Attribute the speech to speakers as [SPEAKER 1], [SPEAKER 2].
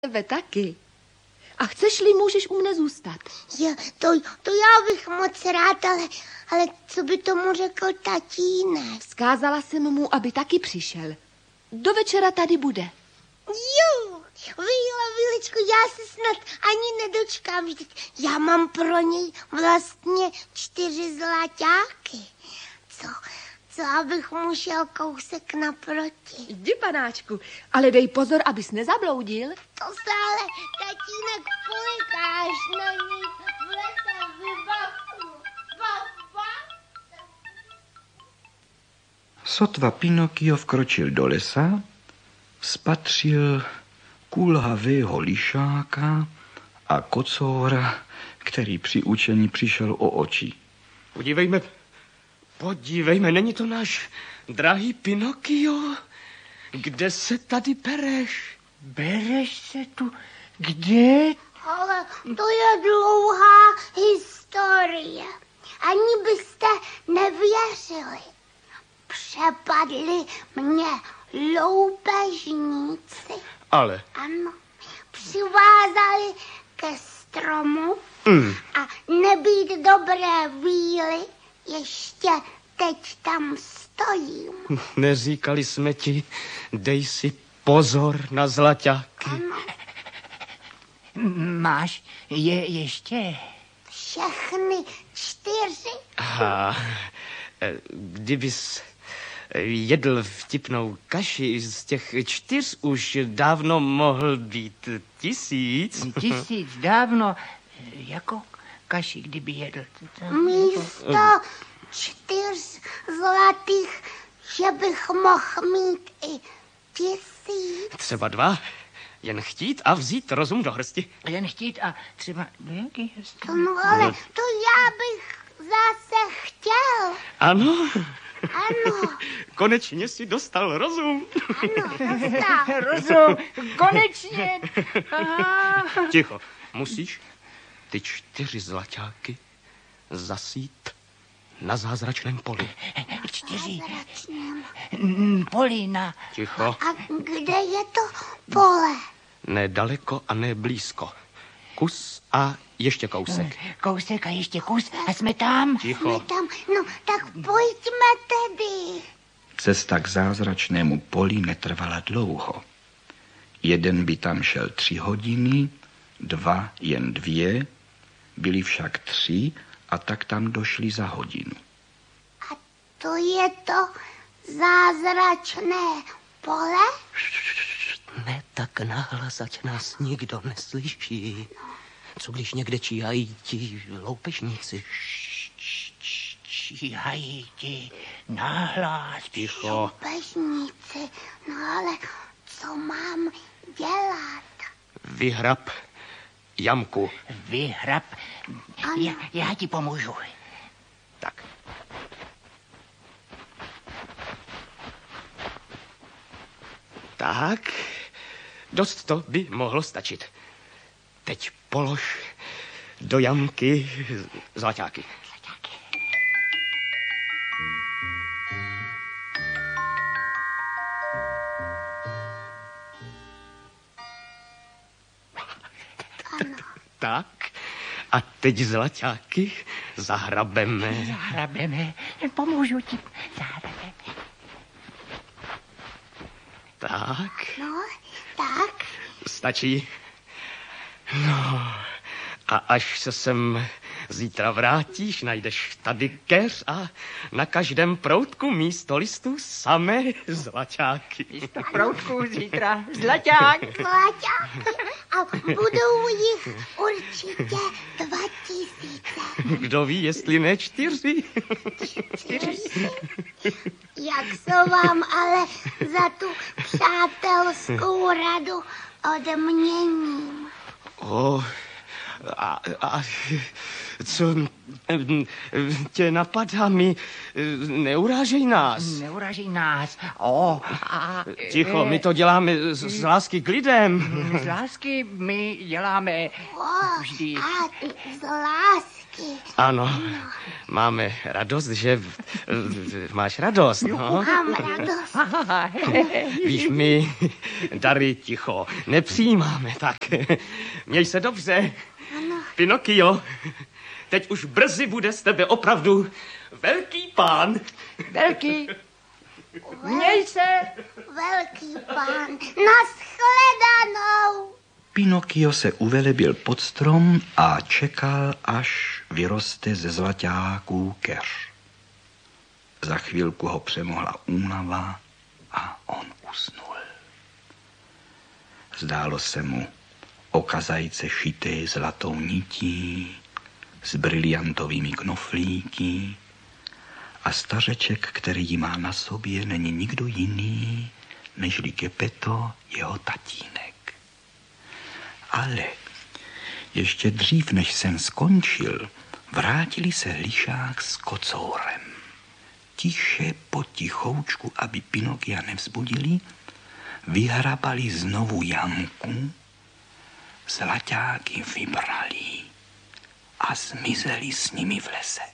[SPEAKER 1] tebe taky. A chceš-li, můžeš u mne zůstat.
[SPEAKER 2] Jo, to já bych moc rád, ale co by tomu řekl tatínek?
[SPEAKER 1] Vzkázala jsem mu, aby taky přišel. Do večera tady bude.
[SPEAKER 2] Jo, Viličku, já se snad ani nedočkám. Vždyť já mám pro něj vlastně 4 zlaťáky. Co abych mu šel kousek naproti.
[SPEAKER 1] Jdi, panáčku, ale dej pozor, abys nezabloudil.
[SPEAKER 2] To se ale tatínek polikáš na ní v lese vybavku.
[SPEAKER 3] Sotva Pinokio vkročil do lesa, spatřil kulhavého lišáka a kocoura, který při učení přišel o oči.
[SPEAKER 4] Podívejme, není to náš drahý Pinokio? Kde se tady bereš?
[SPEAKER 5] Bereš se tu? Kde?
[SPEAKER 2] Ale to je dlouhá historie. Ani byste nevěřili. Přepadli mě loupežníci.
[SPEAKER 4] Ale?
[SPEAKER 2] Ano, přivázali ke stromu a nebýt dobré víly, ještě teď tam stojím.
[SPEAKER 4] Neříkali jsme ti, dej si pozor na zlaťáky.
[SPEAKER 2] Ano,
[SPEAKER 5] Máš je ještě?
[SPEAKER 2] všechny 4.
[SPEAKER 4] Aha, kdybys jedl vtipnou kaši, z těch 4 už dávno mohl být 1000.
[SPEAKER 5] 1000 dávno, jako kaši, kdyby jedl.
[SPEAKER 2] Místo 4 zlatých, že bych mohl mít i 1000.
[SPEAKER 4] Třeba 2. Jen chtít a vzít rozum do hrsti.
[SPEAKER 5] Jen chtít a třeba do jaký hezky.
[SPEAKER 2] No ale to já bych zase chtěl.
[SPEAKER 4] Ano,
[SPEAKER 2] Ano,
[SPEAKER 4] konečně si dostal rozum.
[SPEAKER 2] ano, dostal.
[SPEAKER 5] Rozum, konečně. Aha.
[SPEAKER 4] Ticho, musíš ty 4 zlaťáky zasít na zázračném poli.
[SPEAKER 5] 4
[SPEAKER 2] Zračném.
[SPEAKER 5] polina.
[SPEAKER 4] Ticho,
[SPEAKER 2] A kde je to pole?
[SPEAKER 4] ne daleko a ne blízko. Kus a ještě kousek.
[SPEAKER 5] Kousek a ještě kus a jsme tam.
[SPEAKER 4] Ticho.
[SPEAKER 2] Tam, no tak pojďme tedy.
[SPEAKER 3] Cesta k zázračnému poli netrvala dlouho. Jeden by tam šel 3 hodiny, 2 jen 2, byli však 3 a tak tam došli za hodinu.
[SPEAKER 2] A to je to zázračné pole?
[SPEAKER 4] Ne tak nahlas, ať nás nikdo neslyší. Co když někde číhají ti loupežníci?
[SPEAKER 5] Číhají ti nahlas.
[SPEAKER 4] Ticho.
[SPEAKER 2] Pežníci, no ale co mám dělat?
[SPEAKER 4] Vyhrab jamku.
[SPEAKER 5] Vyhrab. Já ti pomůžu.
[SPEAKER 4] Tak. Tak, dost to by mohlo stačit. Teď polož do jamky zlaťáky.
[SPEAKER 2] Ano.
[SPEAKER 4] Tak, a teď zlaťáky zahrabeme.
[SPEAKER 5] Zahrabeme. Pomůžu ti. Zahrabeme.
[SPEAKER 4] Tak,
[SPEAKER 2] No, tak.
[SPEAKER 4] stačí. No, a až se sem zítra vrátíš, najdeš tady keř a na každém proutku místo listů samé zlaťáky.
[SPEAKER 5] Místo proutku zítra zlaťák.
[SPEAKER 2] Zlaťáky. A budou jich určitě 2000.
[SPEAKER 4] Kdo ví, jestli ne 4.
[SPEAKER 2] 4. Jak se vám ale za tu přátelskou radu odměním?
[SPEAKER 4] A Co tě napadá? My neurážej nás.
[SPEAKER 5] Neurážej nás.
[SPEAKER 4] Ticho, my to děláme z lásky k lidem.
[SPEAKER 5] Z lásky my děláme vždy.
[SPEAKER 2] A z lásky.
[SPEAKER 4] Ano, máme radost, že máš radost. No.
[SPEAKER 2] Mám radost.
[SPEAKER 4] Víš, my dary ticho nepřijímáme, tak měj se dobře.
[SPEAKER 2] Ano.
[SPEAKER 4] Pinokio, teď už brzy bude z tebe opravdu velký pán.
[SPEAKER 5] Velký. Měj se.
[SPEAKER 2] Velký pán. Nashledanou.
[SPEAKER 3] Pinokio se uvelebil pod strom a čekal, až vyroste ze zlaťáků keř. Za chvilku ho přemohla únava a on usnul. Zdálo se mu oka zajíce šité zlatou nití s briliantovými knoflíky a stařeček, který ji má na sobě, není nikdo jiný, nežli Geppetto, jeho tatínek. Ale ještě dřív, než sen skončil, vrátili se lišák s kocourem. Tiše potichoučku, aby Pinokia nevzbudili, vyhrabali znovu jamku, zlaťáky vybrali a zmizeli s nimi v lese.